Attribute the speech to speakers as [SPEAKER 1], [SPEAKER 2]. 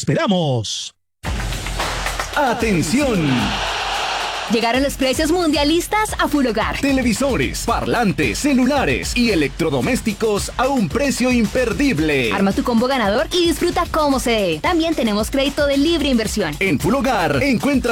[SPEAKER 1] esperamos!
[SPEAKER 2] ¡Atención!
[SPEAKER 3] Llegaron los precios mundialistas a Full Hogar.
[SPEAKER 2] Televisores, parlantes, celulares y electrodomésticos a un precio imperdible.
[SPEAKER 3] Arma tu combo ganador y disfruta como se dé. También tenemos crédito de libre inversión.
[SPEAKER 2] En Full Hogar encuentra